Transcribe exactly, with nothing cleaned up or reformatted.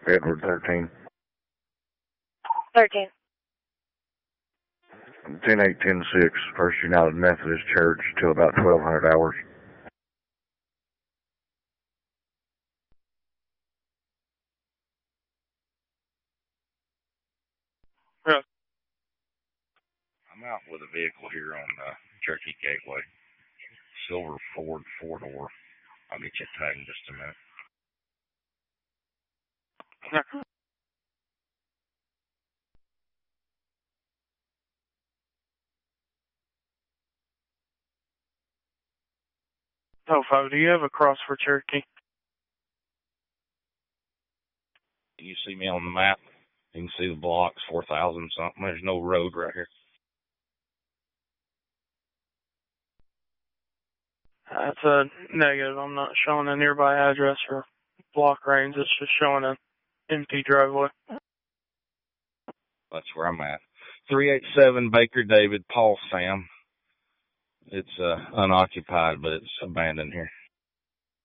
Edward thirteen. thirteen. ten eight ten six, First United Methodist Church, till about twelve hundred hours. Yeah. I'm out with a vehicle here on uh, Cherokee Gateway. Silver Ford four-door. I'll get you tagged in just a minute. Yeah. Oh, five, do you have a cross for Cherokee? You see me on the map? You can see the blocks, four thousand something. There's no road right here. That's a negative. I'm not showing a nearby address or block range. It's just showing an empty driveway. That's where I'm at. three eight seven Baker David, Paul Sam. It's uh, unoccupied, but it's abandoned here.